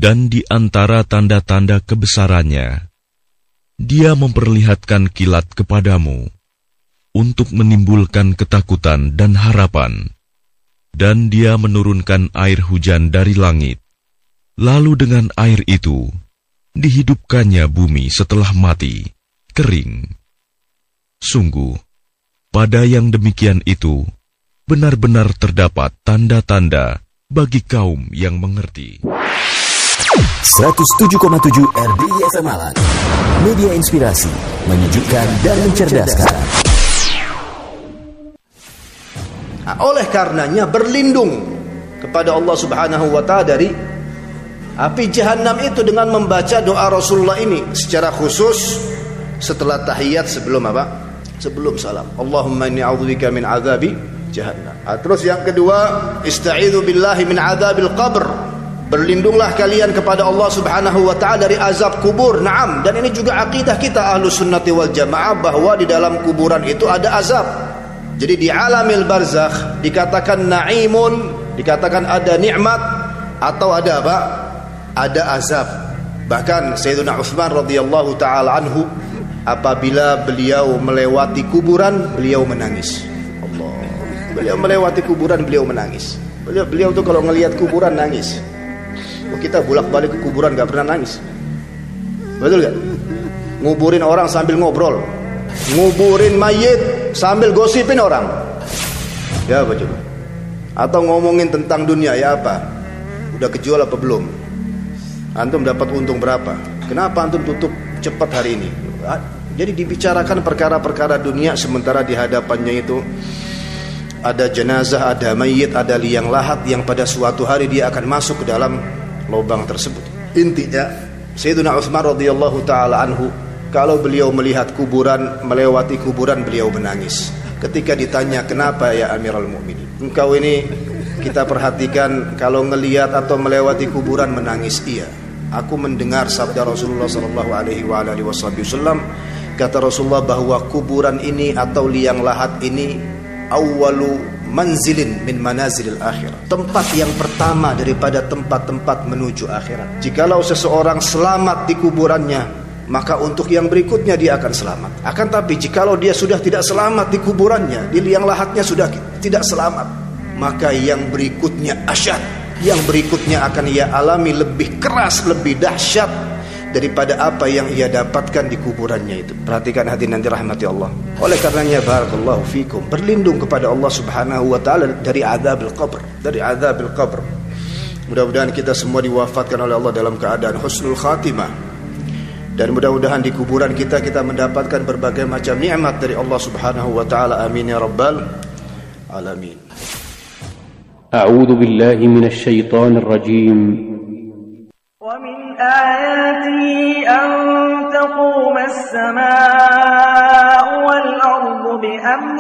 Dan di antara tanda-tanda kebesarannya, Dia memperlihatkan kilat kepadamu untuk menimbulkan ketakutan dan harapan, dan Dia menurunkan air hujan dari langit. Lalu dengan air itu dihidupkannya bumi setelah mati, kering. Sungguh, pada yang demikian itu benar-benar terdapat tanda-tanda bagi kaum yang mengerti. 107,7 RDI FM Malang, media inspirasi, menyejukkan dan mencerdaskan. Oleh karenanya berlindung kepada Allah Subhanahu wa ta'ala dari api Jahannam itu dengan membaca doa Rasulullah ini secara khusus setelah tahiyat sebelum apa? Sebelum salam. Allahumma inni a'udzubika min azabi Jahannam. Terus yang kedua, ista'idzu billahi min adzabil qabr. Berlindunglah kalian kepada Allah Subhanahu wa ta'ala dari azab kubur. Naam, dan ini juga akidah kita Ahlus Sunnati wal Jamaah bahwa di dalam kuburan itu ada azab. Jadi di alamil barzakh dikatakan na'imun, dikatakan ada nikmat atau ada apa? Ada azab. Bahkan Sayyidina Utsman radhiyallahu taala anhu apabila beliau melewati kuburan, beliau menangis. Allah. Beliau melewati kuburan, beliau menangis. Beliau tuh kalau ngelihat kuburan nangis. Kita bolak-balik ke kuburan gak pernah nangis. Betul gak? Nguburin orang sambil ngobrol, nguburin mayit sambil gosipin orang. Ya apa coba? Atau ngomongin tentang dunia, ya apa? Udah kejual apa belum? Antum dapat untung berapa? Kenapa antum tutup cepat hari ini? Jadi dibicarakan perkara-perkara dunia, sementara di hadapannya itu ada jenazah, ada mayit, ada liang lahat yang pada suatu hari dia akan masuk ke dalam lubang tersebut. Intinya Sayyidina Utsman radhiyallahu taala anhu kalau beliau melihat kuburan, melewati kuburan, beliau menangis. Ketika ditanya, "Kenapa ya Amirul Mukminin? Engkau ini kita perhatikan kalau ngelihat atau melewati kuburan menangis?" Iya, aku mendengar sabda Rasulullah sallallahu alaihi wasallam, kata Rasulullah bahwa kuburan ini atau liang lahat ini awwalu manzilin min manazilil akhirat, tempat yang pertama daripada tempat-tempat menuju akhirat. Jikalau seseorang selamat di kuburannya, maka untuk yang berikutnya dia akan selamat. Akan tapi jikalau dia sudah tidak selamat di kuburannya, di liang lahatnya sudah tidak selamat, maka yang berikutnya asyad, yang berikutnya akan ia alami lebih keras, lebih dahsyat daripada apa yang ia dapatkan di kuburannya itu. Perhatikan hati nanti rahmati Allah. Oleh karenanya barakallahu fikum, berlindung kepada Allah Subhanahu wa ta'ala dari azabil qabr, dari azabil qabr. Mudah-mudahan kita semua diwafatkan oleh Allah dalam keadaan husnul khatimah, dan mudah-mudahan di kuburan kita mendapatkan berbagai macam nikmat dari Allah Subhanahu wa ta'ala. Amin ya rabbal alamin. A'udzu billahi minasy syaithanir rajim. ومن آياته أن تقوم السماء والأرض بأمره